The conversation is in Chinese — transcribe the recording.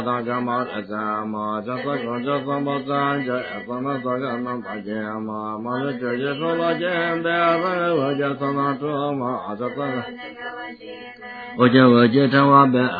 大家嘛在嘛，这个这怎么咱这怎么这个能大姐嘛，嘛这这些说了见的，我这怎么这嘛这个，我这成我呗。